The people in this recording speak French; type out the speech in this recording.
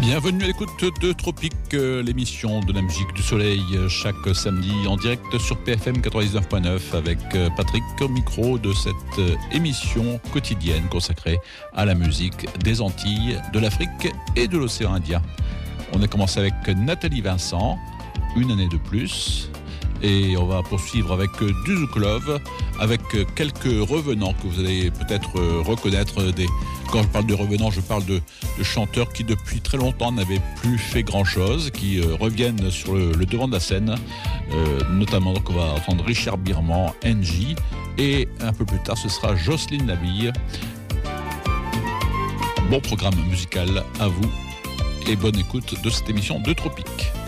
Bienvenue à l'écoute de Tropique, l'émission de la musique du soleil, chaque samedi en direct sur PFM 99.9 avec Patrick au micro de cette émission quotidienne consacrée à la musique des Antilles, de l'Afrique et de l'océan Indien. On a commencé avec Nathalie Vincent, une année de plus, et on va poursuivre avec du Zouk Love, avec quelques revenants que vous allez peut-être reconnaître. Quand je parle de revenants, je parle de chanteurs qui depuis très longtemps n'avaient plus fait grand-chose, qui reviennent sur le devant de la scène. Notamment, donc, on va entendre Richard Birman, NJ, et un peu plus tard, ce sera Jocelyne Labille. Bon programme musical à vous et bonne écoute de cette émission de Tropique.